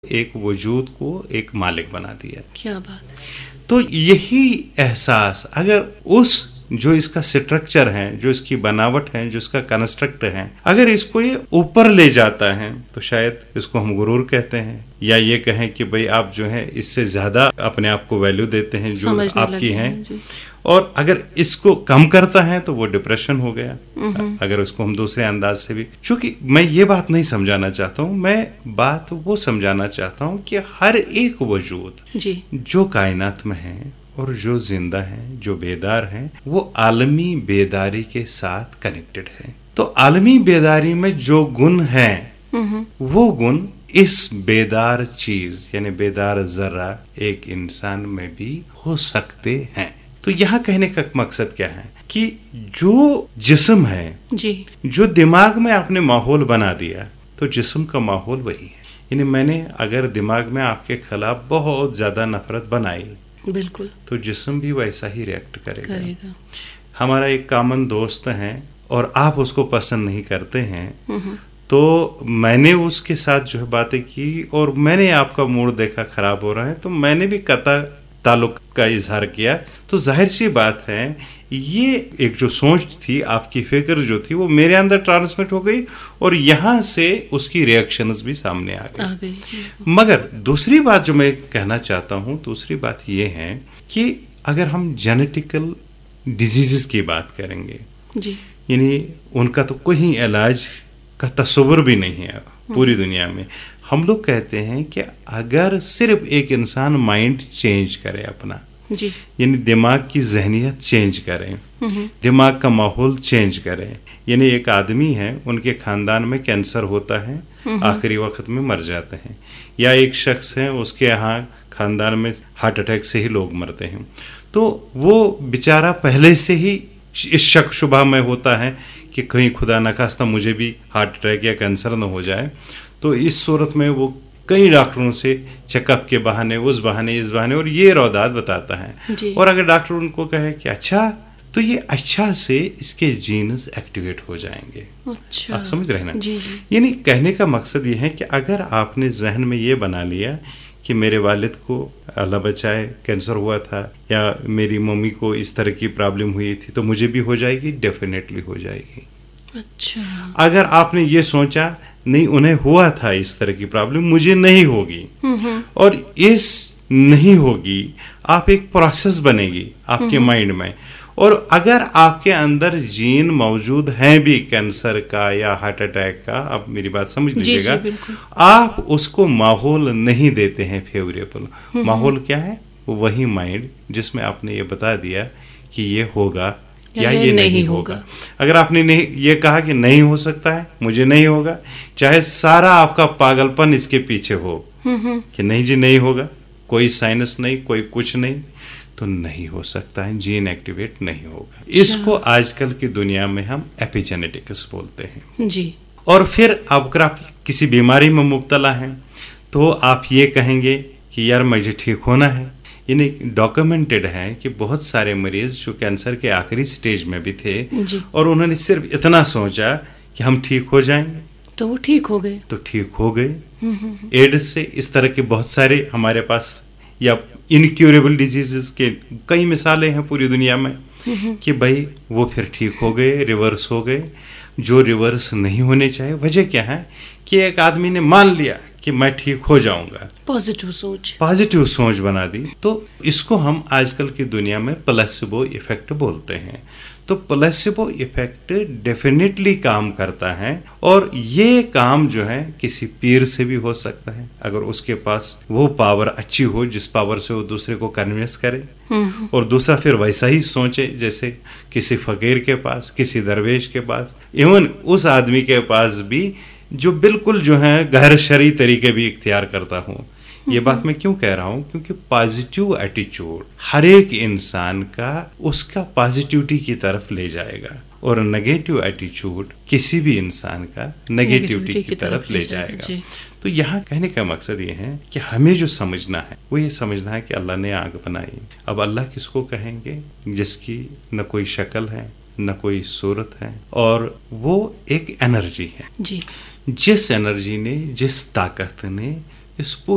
एक वजूद को एक मालिक बना दिया। क्या बात है। तो यही एहसास अगर उस जो इसका स्ट्रक्चर है, जो इसकी बनावट है, जो इसका कंस्ट्रक्ट है, अगर इसको ये ऊपर ले जाता है तो शायद इसको हम गुरूर कहते हैं, या ये कहें कि भाई आप जो है इससे ज्यादा अपने आप को वैल्यू देते हैं जो आपकी हैं। और अगर इसको कम करता है तो वो डिप्रेशन हो गया। अगर उसको हम दूसरे अंदाज से भी, चूंकि मैं ये बात नहीं समझाना चाहता हूँ, मैं बात वो समझाना चाहता हूँ कि हर एक वजूद जो कायनात में है और जो जिंदा है, जो बेदार है, वो आलमी बेदारी के साथ कनेक्टेड है। तो आलमी बेदारी में जो गुण है वो गुण इस बेदार चीज यानी बेदार जर्रा एक इंसान में भी हो सकते हैं। तो यहाँ कहने का मकसद क्या है कि जो जिस्म है जी, जो दिमाग में आपने माहौल बना दिया, तो जिस्म का माहौल वही है। यानी मैंने अगर दिमाग में आपके खिलाफ बहुत ज्यादा नफरत बनाई, बिल्कुल, तो जिस्म भी वैसा ही रिएक्ट करेगा। हमारा एक कॉमन दोस्त है और आप उसको पसंद नहीं करते हैं, तो मैंने उसके साथ जो है बातें की और मैंने आपका मूड देखा खराब हो रहा है, तो मैंने भी कता ताल्लुक का इजहार किया। तो जाहिर सी बात है ये एक जो सोच थी, आपकी फिक्र जो थी, वो मेरे अंदर ट्रांसमिट हो गई और यहाँ से उसकी रिएक्शंस भी सामने आ गई। मगर दूसरी बात जो मैं कहना चाहता हूँ, दूसरी बात ये है कि अगर हम जेनेटिकल डिजीजेस की बात करेंगे जी, यानी उनका तो कोई इलाज का तस्वुर भी नहीं है पूरी दुनिया में। हम लोग कहते हैं कि अगर सिर्फ एक इंसान माइंड चेंज करे अपना, यानी दिमाग की जहनियत चेंज करें, दिमाग का माहौल चेंज करें, यानी एक आदमी है उनके खानदान में कैंसर होता है, आखिरी वक्त में मर जाते हैं, या एक शख्स है उसके यहाँ खानदान में हार्ट अटैक से ही लोग मरते हैं, तो वो बेचारा पहले से ही इस शक शुबा में होता है कि कहीं खुदा न खास्ता मुझे भी हार्ट अटैक या कैंसर न हो जाए। तो इस सूरत में वो कई डॉक्टरों से चेकअप के बहाने, उस बहाने, इस बहाने, और ये रौदात बताता है। और अगर डॉक्टर उनको कहे कि अच्छा, तो ये अच्छा से इसके जीन्स एक्टिवेट हो जाएंगे। अच्छा, आप समझ रहे हैं ना? यानी कहने का मकसद ये है कि अगर आपने जहन में ये बना लिया कि मेरे वालिद को अल्लाह बचाए कैंसर हुआ था, या मेरी मम्मी को इस तरह की प्रॉब्लम हुई थी, तो मुझे भी हो जाएगी, डेफिनेटली हो जाएगी। अच्छा, अगर आपने ये सोचा नहीं उन्हें हुआ था इस तरह की प्रॉब्लम, मुझे नहीं होगी, और इस नहीं होगी, आप एक प्रोसेस बनेगी आपके माइंड में, और अगर आपके अंदर जीन मौजूद हैं भी कैंसर का या हार्ट अटैक का, आप मेरी बात समझ लीजिएगा, आप उसको माहौल नहीं देते हैं फेवरेबल। माहौल क्या है? वही माइंड जिसमें आपने ये बता दिया कि ये होगा या ये नहीं होगा। अगर आपने नहीं ये कहा कि नहीं हो सकता है, मुझे नहीं होगा, चाहे सारा आपका पागलपन इसके पीछे हो कि नहीं जी नहीं होगा, कोई साइनस नहीं, कोई कुछ नहीं, तो नहीं हो सकता है, जीन एक्टिवेट नहीं होगा। इसको आजकल की दुनिया में हम एपिजेनेटिक्स बोलते हैं जी। और फिर अगर आप किसी बीमारी में मुब्तला हैं तो आप ये कहेंगे कि यार मुझे ठीक होना है। यानी डॉक्यूमेंटेड है कि बहुत सारे मरीज जो कैंसर के आखिरी स्टेज में भी थे और उन्होंने सिर्फ इतना सोचा कि हम ठीक हो जाएंगे, तो वो ठीक हो गए, तो ठीक हो गए। एड्स से, इस तरह के बहुत सारे हमारे पास, या इनक्यूरेबल डिजीजेस के कई मिसालें हैं पूरी दुनिया में कि भाई वो फिर ठीक हो गए, रिवर्स हो गए। जो रिवर्स नहीं होने चाहिए, वजह क्या है कि एक आदमी ने मान लिया कि मैं ठीक हो जाऊंगा, पॉजिटिव सोच बना दी। तो इसको हम आजकल की दुनिया में प्लेसिबो इफेक्ट बोलते हैं। तो प्लेसिबो इफेक्ट डेफिनेटली काम करता है, और ये काम जो है किसी पीर से भी हो सकता है, अगर उसके पास वो पावर अच्छी हो जिस पावर से वो दूसरे को कन्विंस करे, और दूसरा फिर वैसा ही सोचे जैसे किसी फकीर के पास, किसी दरवेश के पास, इवन उस आदमी के पास भी जो बिल्कुल जो है गैर शरई तरीके भी इख्तियार करता हूँ। ये बात मैं क्यों कह रहा हूँ? क्योंकि पॉजिटिव एटीट्यूड हर एक इंसान का उसका पॉजिटिविटी की तरफ ले जाएगा, और नेगेटिव एटीट्यूड किसी भी इंसान का नेगेटिविटी की तरफ ले जाएगा। तो यहाँ कहने का मकसद ये है कि हमें जो समझना है वो ये समझना है कि अल्लाह ने आग बनाई। अब अल्लाह किसको कहेंगे? जिसकी न कोई शक्ल है, न कोई सूरत है, और वो एक एनर्जी है। जिस एनर्जी ने, जिस ताकत ने इस